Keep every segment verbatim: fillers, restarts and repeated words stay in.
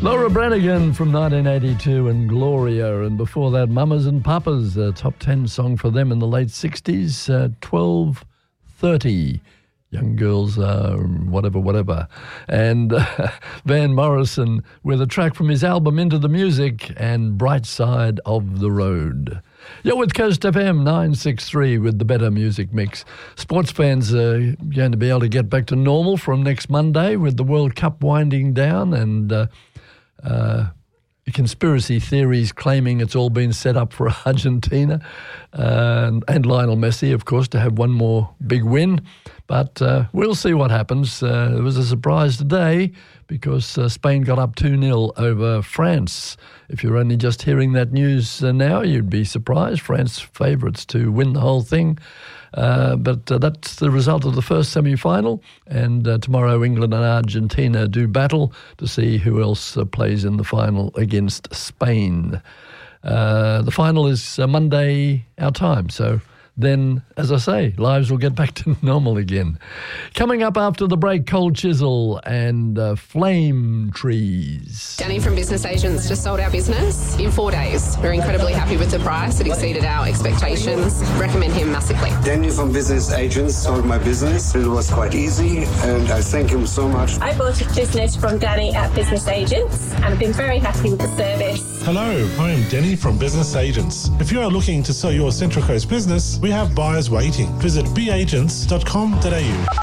Laura Branigan from nineteen eighty-two and Gloria, and before that Mamas and Papas, a top ten song for them in the late sixties, uh, twelve thirty. Young girls, uh, whatever, whatever. And uh, Van Morrison with a track from his album Into the Music and Bright Side of the Road. You're with Coast F M nine sixty-three with the better music mix. Sports fans are going to be able to get back to normal from next Monday with the World Cup winding down and uh, uh, conspiracy theories claiming it's all been set up for Argentina uh, and, and Lionel Messi, of course, to have one more big win. But uh, we'll see what happens. Uh, it was a surprise today because uh, Spain got up two nil over France. If you're only just hearing that news uh, now, you'd be surprised. France favourites to win the whole thing. Uh, but uh, that's the result of the first semi-final. And uh, tomorrow England and Argentina do battle to see who else uh, plays in the final against Spain. Uh, the final is uh, Monday our time, so then, as I say, lives will get back to normal again. Coming up after the break, Cold Chisel and uh, Flame Trees. Danny from Business Agents just sold our business in four days. We're incredibly happy with the price. It exceeded our expectations. Recommend him massively. Danny from Business Agents sold my business. It was quite easy, and I thank him so much. I bought a business from Danny at Business Agents, and I've been very happy with the service. Hello, I am Danny from Business Agents. If you are looking to sell your Central Coast business, we have buyers waiting. Visit b agents dot com dot a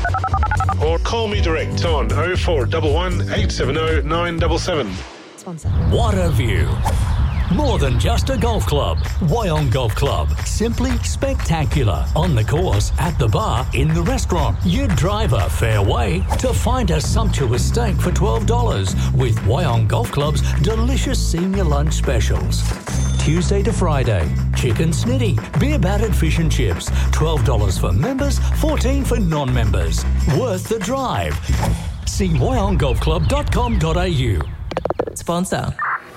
u or call me direct on oh four one one, eight seven oh, nine seven seven. Sponsor. What a view. More than just a golf club. Wyong Golf Club. Simply spectacular. On the course, at the bar, in the restaurant. You drive a fair way to find a sumptuous steak for twelve dollars with Wyong Golf Club's delicious senior lunch specials. Tuesday to Friday, chicken snitty, beer battered fish and chips. twelve dollars for members, fourteen dollars for non-members. Worth the drive. See wyong golf club dot com dot a u. Sponsor.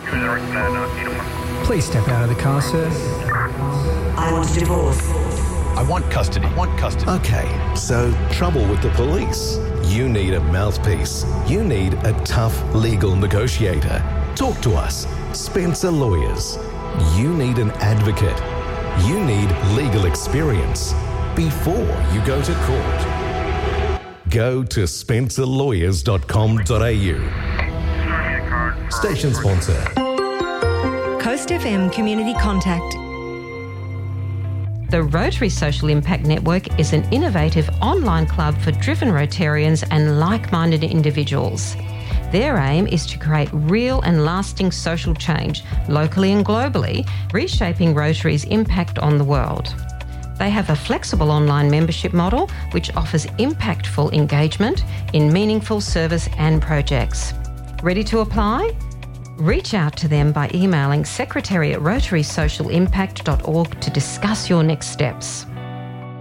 Please step out of the car, sir. I want a divorce. I want custody. I want custody. Okay, so trouble with the police. You need a mouthpiece. You need a tough legal negotiator. Talk to us. Spencer Lawyers. You need an advocate. You need legal experience before you go to court. Go to spencer lawyers dot com dot a u. Station sponsor. Coast F M Community Contact. The Rotary Social Impact Network is an innovative online club for driven Rotarians and like-minded individuals. Their aim is to create real and lasting social change, locally and globally, reshaping Rotary's impact on the world. They have a flexible online membership model which offers impactful engagement in meaningful service and projects. Ready to apply? Reach out to them by emailing secretary at rotary social impact dot org to discuss your next steps.